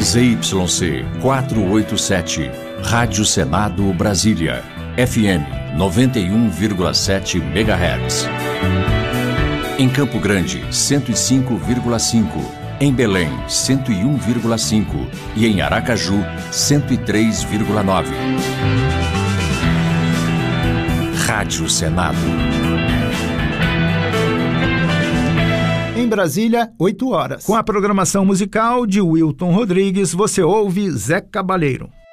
ZYC 487, Rádio Senado Brasília, FM 91,7 MHz. Em Campo Grande, 105,5. Em Belém, 101,5. E em Aracaju, 103,9. Rádio Senado. Em Brasília, 8 horas. Com a programação musical de Wilton Rodrigues, você ouve Zé Cabaleiro.